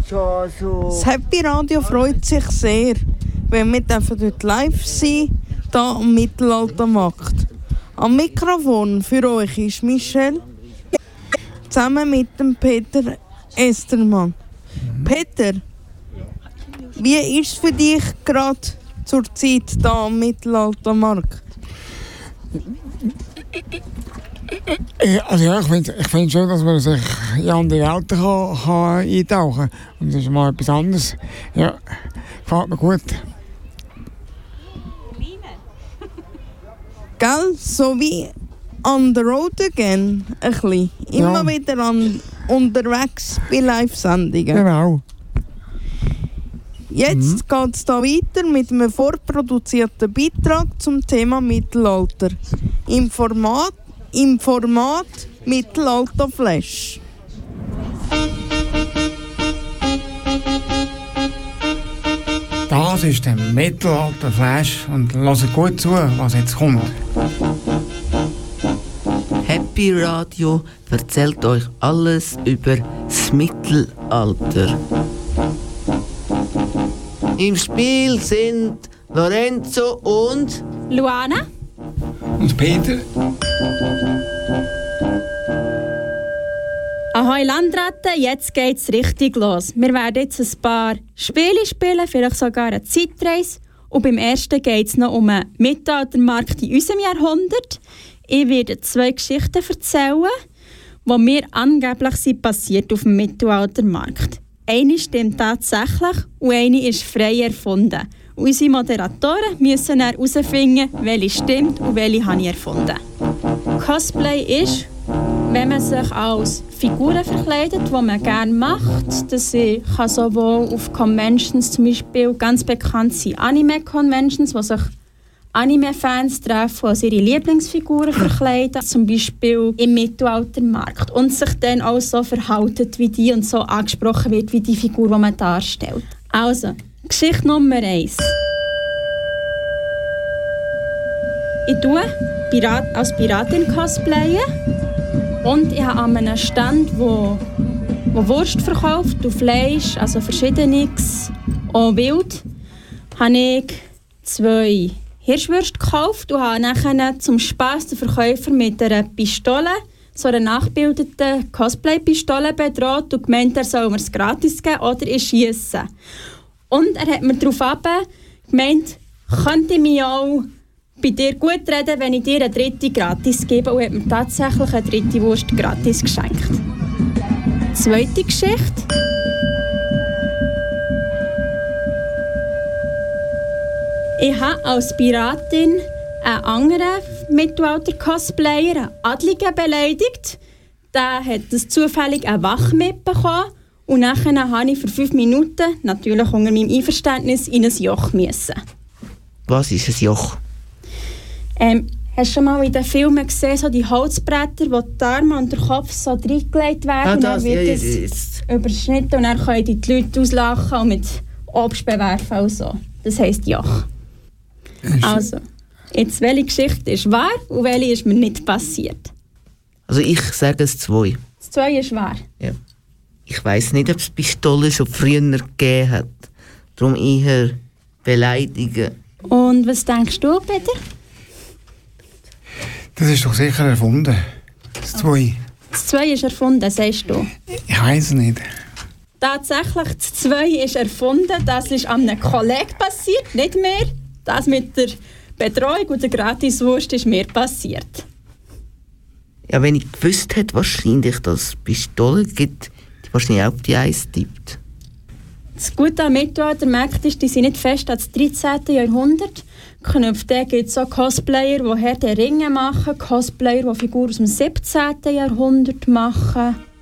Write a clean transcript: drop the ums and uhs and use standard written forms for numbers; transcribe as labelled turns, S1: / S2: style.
S1: schon so...
S2: Das Happy Radio freut sich sehr, wenn wir dort live sein, hier am Mittelaltermarkt. Am Mikrofon für euch ist Michelle, zusammen mit dem Peter Estermann. Peter, wie ist es für dich gerade zur Zeit hier am Mittelaltermarkt?
S3: Also ja, ich finde schon, dass man sich in andere Welten kann eintauchen kann. Und das ist mal etwas anderes. Ja, gefällt mir gut.
S2: Gell? So wie on the road again, ein bisschen. Immer wieder unterwegs bei Live-Sendungen.
S3: Genau.
S2: Jetzt geht es hier weiter mit einem vorproduzierten Beitrag zum Thema Mittelalter. Im Format Mittelalter Flash.
S3: Das ist der Mittelalter Flash und hört gut zu, was jetzt kommt.
S4: Happy Radio erzählt euch alles über das Mittelalter. Im Spiel sind Lorenzo und
S5: Luana
S3: und Peter.
S5: Ahoi Landratte, jetzt geht's richtig los. Wir werden jetzt ein paar Spiele spielen, vielleicht sogar eine Zeitreise. Und beim ersten geht es noch um einen Mittelaltermarkt in unserem Jahrhundert. Ich werde 2 Geschichten erzählen, die mir angeblich sind passiert auf dem Mittelaltermarkt. Eine stimmt tatsächlich und eine ist frei erfunden. Und unsere Moderatoren müssen dann herausfinden, welche stimmt und welche habe ich erfunden. Cosplay ist, wenn man sich als Figuren verkleidet, die man gerne macht. Das kann sowohl auf Conventions, zum Beispiel ganz bekannt sind Anime-Conventions, wo sich Anime-Fans treffen, die ihre Lieblingsfiguren verkleiden, zum Beispiel im Mittelaltermarkt. Und sich dann auch so verhalten wie die und so angesprochen wird wie die Figur, die man darstellt. Also, Geschichte Nummer 1. Ich tue als Piratin cosplayen und ich habe an einem Stand, wo Wurst verkauft und Fleisch, also verschiedenes, auch wild, habe ich 2 Hirschwürste gekauft und habe nachher zum Spass den Verkäufer mit einer Pistole, so einer nachgebildeten Cosplay-Pistole bedroht und gemeint, er soll mir es gratis geben oder ich schiesse. Und er hat mir darauf gemeint, könnte ich mich auch bei dir gut reden, wenn ich dir eine 3. gratis gebe, und hat mir tatsächlich eine 3. Wurst gratis geschenkt. 2. Geschichte. Ich habe als Piratin einen anderen Mittelalter-Cosplayer, einen Adligen, beleidigt. Der hat das zufällig eine Wache mitbekommen und nachher habe ich für 5 Minuten, natürlich unter meinem Einverständnis, in ein Joch müssen.
S4: Was ist ein Joch?
S5: Hast du schon mal in den Filmen gesehen, so die Holzbretter, wo die Arme und der Kopf so reingelegt werden? Und dann wird es überschnitten und dann können die Leute auslachen und mit Obst bewerfen und so. Das heisst Joch. Also, jetzt, welche Geschichte ist wahr und welche ist mir nicht passiert?
S4: Also ich sage es 2.
S5: Das 2 ist wahr?
S4: Ja. Ich weiss nicht, ob es Pistolen schon früher gegeben hat. Darum eher beleidigen.
S5: Und was denkst du, Peter?
S3: Das ist doch sicher erfunden. Das 2.
S5: Das 2 ist erfunden, sagst du?
S3: Ich weiss es nicht.
S5: Tatsächlich, das 2 ist erfunden. Das ist an einem Kollegen passiert, nicht mehr. Das mit der Betreuung und der Gratiswurst ist mir passiert.
S4: Ja, wenn ich gewusst hätte, wahrscheinlich, dass es Pistolen gibt, die wahrscheinlich auch die 1 tippt.
S5: Das Gute am Mittelaltermarkt ist, die sind nicht fest ans 13. Jahrhundert geknüpft. Da gibt es auch Cosplayer, die Herr der Ringe machen, Cosplayer, die Figuren aus dem 17. Jahrhundert machen.